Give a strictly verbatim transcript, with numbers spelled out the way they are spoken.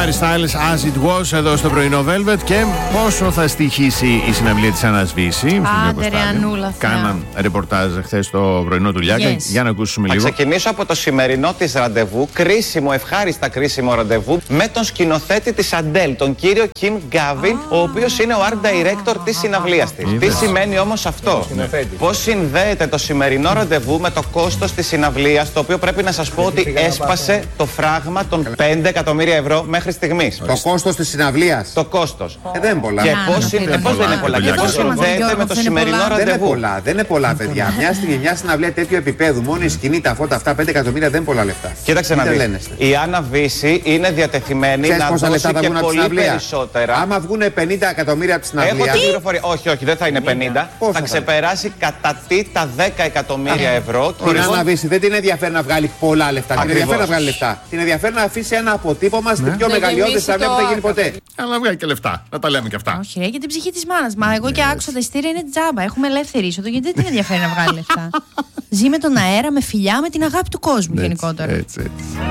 Harry Styles, As It Was, εδώ στο πρωινό Velvet. Και πόσο θα στοιχήσει η συναυλία της Ανασβήση. Άντε ρε Ανούλα. Κάναν ρεπορτάζ χθες στο πρωινό του Λιάκα. Yes. Για να ακούσουμε λίγο. Θα ξεκινήσω από το σημερινό της ραντεβού. Κρίσιμο, ευχάριστα κρίσιμο ραντεβού με τον σκηνοθέτη της Αντέλ, τον κύριο Kim Gavin, ah. ο οποίος είναι ο Art Director της συναυλίας της. Τι σημαίνει όμως αυτό? Πώς συνδέεται το σημερινό ραντεβού με το κόστος της συναυλίας, το οποίο πρέπει να σας πω ότι έσπασε το φράγμα των πέντε εκατομμύρια ευρώ μέχρι στιγμής. Το κόστος της συναυλίας. Το κόστος. Ε, δεν είναι πολλά. Και πώς συνδέεται με το συνδέεται με το σημερινό ραντεβού. Δεν είναι πολλά, δεν είναι πολλά, παιδιά. Μια στιγμή, μια συναυλία τέτοιου επίπεδου, μόνο η σκηνή, τα φώτα αυτά, πέντε εκατομμύρια δεν είναι πολλά λεφτά. Κοίταξε να δεις. Η Άννα Βύση είναι διατεθειμένη Ξέρεις να πόσα δώσει λεφτά θα και βγουν πολύ από τη περισσότερα. Άμα βγουν πενήντα εκατομμύρια από τη συναυλία. Έχω την πληροφορία. Όχι, όχι, δεν θα είναι πενήντα. Πόσο θα θα ξεπεράσει κατά τι τα δέκα εκατομμύρια ευρώ. Την Άννα Βύση δεν την ενδιαφέρει να βγάλει πολλά λεφτά. Την ενδιαφέρει να βγάλει λεφτά. Την ενδιαφέρει να αφήσει ένα αποτύπωμα στην πιο μεγαλειώδη συναυλία που θα γίνει ποτέ. Αλλά να βγάλει και λεφτά. Να τα λέμε και αυτά. Όχι, ρε, για την ψυχή της μάνας. Μα εγώ και άκουσα τα ειστήρια είναι τζάμπα. Έχουμε ελεύθερη είσοδο. Γιατί δεν την ενδιαφέρει να βγάλει λεφτά. Ζει με τον αέρα, με φιλιά, με την αγάπη του κόσμου γενικότερα. Έτσι, έτσι.